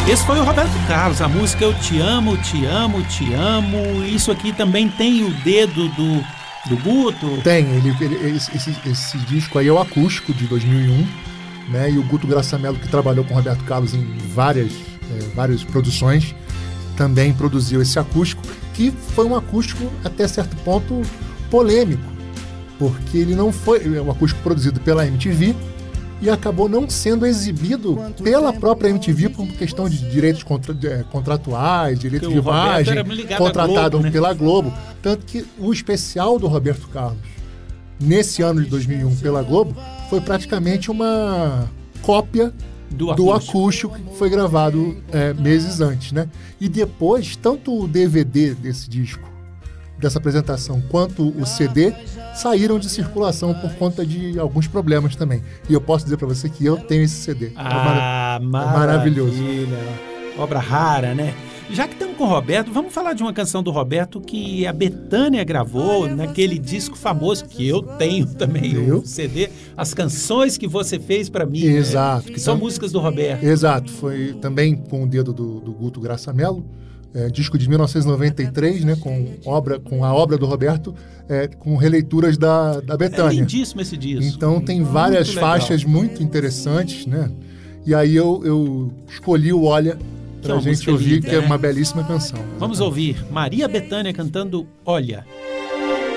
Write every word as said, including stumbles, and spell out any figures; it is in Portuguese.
Esse foi o Roberto Carlos, a música Eu Te Amo, Te Amo, Te Amo. Isso aqui também tem o dedo do, do Guto? Tem, ele, ele, esse, esse, esse disco aí é o acústico de dois mil e um, né? E o Guto Graçamelo, que trabalhou com o Roberto Carlos em várias, é, várias produções, também produziu esse acústico, que foi um acústico até certo ponto polêmico, porque ele não foi é um acústico produzido pela M T V e acabou não sendo exibido pela própria M T V por questão de direitos contra, é, contratuais, direitos de imagem, contratado Globo, né? pela Globo. Tanto que o especial do Roberto Carlos, nesse ano de dois mil e um, pela Globo, foi praticamente uma cópia do acústico, do acústico que foi gravado é, meses antes, né? E depois, tanto o D V D desse disco, dessa apresentação, quanto o C D saíram de circulação por conta de alguns problemas também. E eu posso dizer para você que eu tenho esse C D. Ah, é, mar... é maravilhoso. Obra rara, né? Já que estamos com o Roberto, vamos falar de uma canção do Roberto que a Bethânia gravou naquele disco famoso que eu tenho também, eu? o C D, as canções que você fez para mim. Exato. Né? Que são tam... músicas do Roberto. Exato. Foi também com o dedo do, do Guto Graçamelo. É, disco de mil novecentos e noventa e três, né, com, obra, com a obra do Roberto, é, com releituras da, da Bethânia. É lindíssimo esse disco. Então tem várias muito faixas legal. Muito interessantes, né? E aí eu, eu escolhi o Olha pra gente ouvir, linda, que é uma belíssima canção. Vamos ouvir Maria Bethânia cantando Olha.